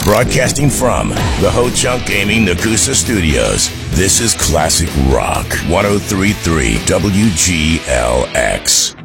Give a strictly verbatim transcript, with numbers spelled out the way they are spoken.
Broadcasting from the Ho Chunk Gaming Nakusa Studios, this is Classic Rock one oh three point three W G L X.